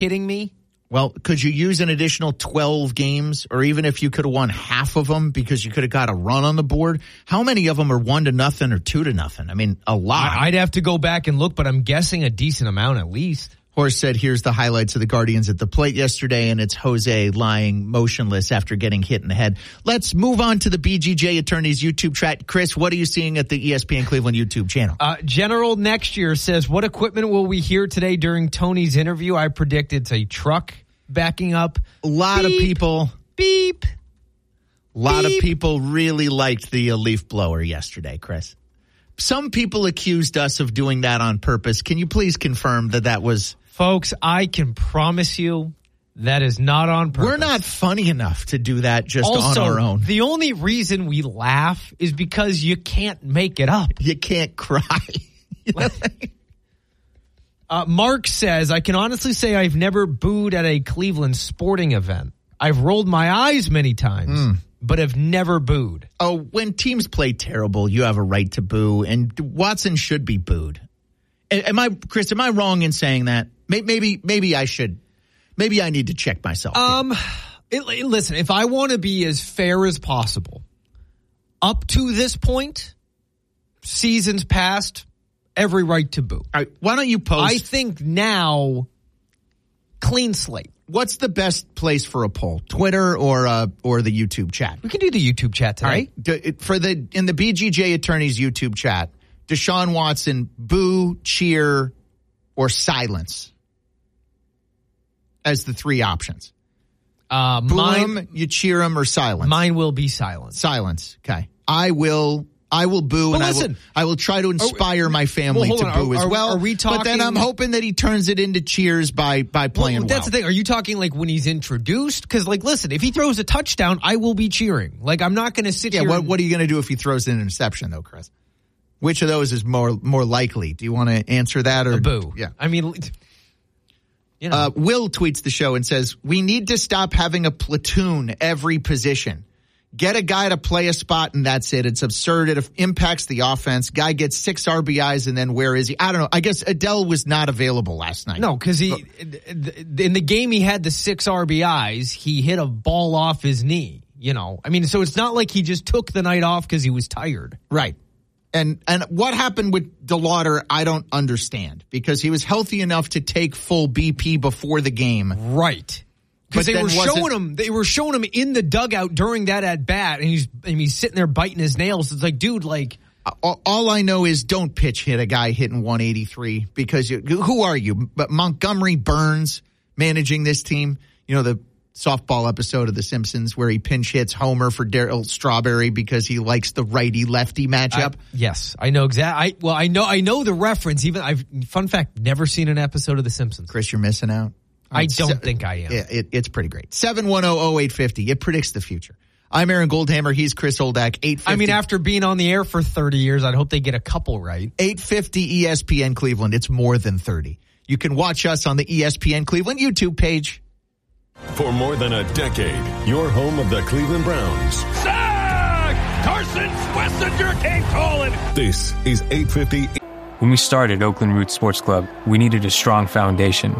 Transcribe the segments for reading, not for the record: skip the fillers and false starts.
Kidding me? Well, could you use an additional 12 games, or even if you could have won half of them because you could have got a run on the board? How many of them are 1-0 or 2-0? I mean, a lot. I'd have to go back and look, but I'm guessing a decent amount at least. Horst said, here's the highlights of the Guardians at the plate yesterday, and it's Jose lying motionless after getting hit in the head. Let's move on to the BGJ Attorneys YouTube chat. Chris, what are you seeing at the ESPN Cleveland YouTube channel? General Next Year says, what equipment will we hear today during Tony's interview? I predict it's a truck backing up. A lot of people. Beep. A lot of people really liked the leaf blower yesterday, Chris. Some people accused us of doing that on purpose. Can you please confirm that was... Folks, I can promise you that is not on purpose. We're not funny enough to do that just on our own. The only reason we laugh is because you can't make it up. You can't cry. Mark says, I can honestly say I've never booed at a Cleveland sporting event. I've rolled my eyes many times, but have never booed. Oh, when teams play terrible, you have a right to boo, and Watson should be booed. Chris, am I wrong in saying that? Maybe I should. Maybe I need to check myself. Listen, if I want to be as fair as possible, up to this point, seasons past, every right to boo. All right, why don't you post? I think now, clean slate. What's the best place for a poll? Twitter or the YouTube chat? We can do the YouTube chat today. All right. In the BGJ Attorneys YouTube chat, Deshaun Watson, boo, cheer, or silence as the three options. Boo him, you cheer him, or silence. Mine will be silence. Silence. Okay. I will boo, and I will try to inspire my family to boo as well. Are we talking? But then I'm hoping that he turns it into cheers by playing well. That's the thing. Are you talking like when he's introduced? Because listen, if he throws a touchdown, I will be cheering. I'm not going to sit here. Yeah. What are you going to do if he throws an interception, though, Chris? Which of those is more likely? Do you want to answer that or a boo? Yeah. I mean, Will tweets the show and says, we need to stop having a platoon every position. Get a guy to play a spot and that's it. It's absurd. It impacts the offense. Guy gets 6 RBIs and then where is he? I don't know. I guess Adele was not available last night. No, because in the game he had the 6 RBIs, he hit a ball off his knee. I mean, so it's not like he just took the night off because he was tired. Right. And what happened with DeLauder, I don't understand, because he was healthy enough to take full BP before the game. Right. Because they were showing him in the dugout during that at bat, and he's sitting there biting his nails. It's like, dude, all I know is don't pitch hit a guy hitting 183, because who are you? But Montgomery Burns managing this team, the softball episode of The Simpsons where he pinch hits Homer for Darryl Strawberry because he likes the righty-lefty matchup. Yes, I know exactly. I know the reference. Fun fact, never seen an episode of The Simpsons. Chris, you're missing out. I don't think I am. Yeah, it's pretty great. 710-0850. It predicts the future. I'm Aaron Goldhammer. He's Chris Oldak. 850. I mean, after being on the air for 30 years, I'd hope they get a couple right. 850 ESPN Cleveland. It's more than 30. You can watch us on the ESPN Cleveland YouTube page. For more than a decade, your home of the Cleveland Browns. Sack! Carson Schlesinger came calling. This is 850. When we started Oakland Roots Sports Club, we needed a strong foundation.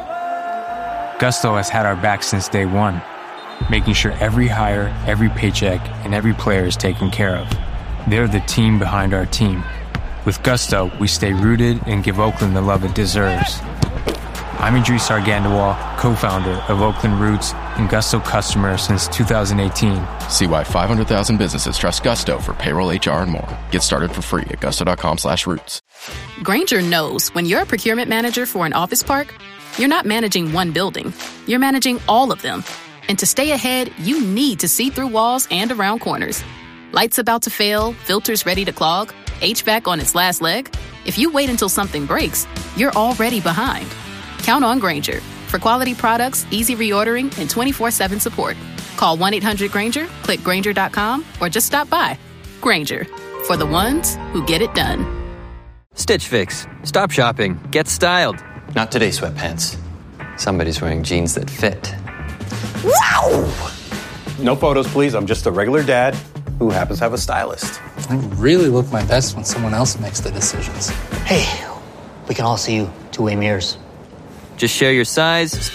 Gusto has had our back since day one, making sure every hire, every paycheck, and every player is taken care of. They're the team behind our team. With Gusto, we stay rooted and give Oakland the love it deserves. I'm Idris Argandawal, co-founder of Oakland Roots and Gusto customer since 2018. See why 500,000 businesses trust Gusto for payroll, HR, and more. Get started for free at gusto.com/roots. Grainger knows when you're a procurement manager for an office park, you're not managing one building. You're managing all of them. And to stay ahead, you need to see through walls and around corners. Lights about to fail, filters ready to clog, HVAC on its last leg. If you wait until something breaks, you're already behind. Count on Grainger for quality products, easy reordering, and 24/7 support. Call 1-800-GRAINGER, click Grainger.com, or just stop by. Grainger, for the ones who get it done. Stitch Fix. Stop shopping. Get styled. Not today, sweatpants. Somebody's wearing jeans that fit. Wow! No photos, please. I'm just a regular dad who happens to have a stylist. I really look my best when someone else makes the decisions. Hey, we can all see you two-way mirrors. Just share your size,